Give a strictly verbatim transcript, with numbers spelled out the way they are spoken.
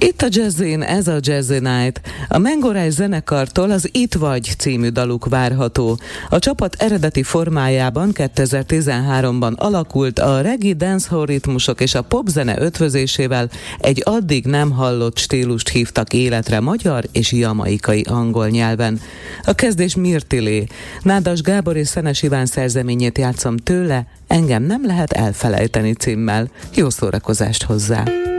Itt a Jazzin, ez a Jazzy Night. A Mengoráj zenekartól az Itt vagy című daluk várható. A csapat eredeti formájában kétezer-tizenháromban alakult, a reggae, dancehall ritmusok és a popzene ötvözésével egy addig nem hallott stílust hívtak életre magyar és jamaikai angol nyelven. A kezdés Mirtilé. Nádas Gábor és Szenes Iván szerzeményét játszom tőle, Engem nem lehet elfelejteni címmel. Jó szórakozást hozzá!